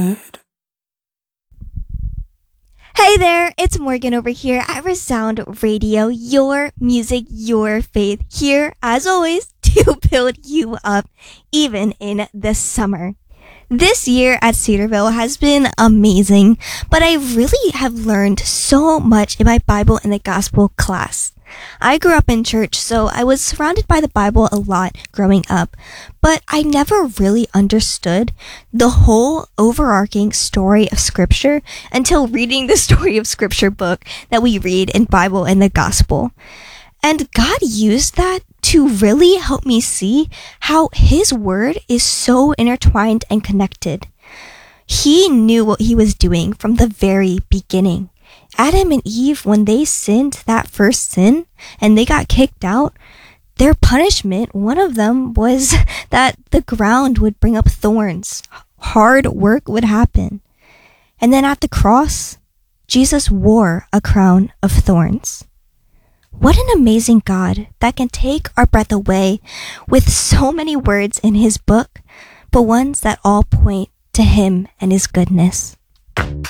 Hey there, it's Morgan over here at Resound Radio, your music, your faith, here as always to build you up even in the summer. This year at Cedarville has been amazing, but I really have learned so much in my Bible and the Gospel class. I grew up in church, so I was surrounded by the Bible a lot growing up, but I never really understood the whole overarching story of Scripture until reading the Story of Scripture book that we read in Bible and the Gospel. And God used that to really help me see how His Word is so intertwined and connected. He knew what He was doing from the very beginning. Adam and Eve, when they sinned that first sin and they got kicked out, their punishment, one of them was that the ground would bring up thorns. Hard work would happen. And then at the cross, Jesus wore a crown of thorns. What an amazing God that can take our breath away with so many words in His book, but ones that all point to Him and His goodness.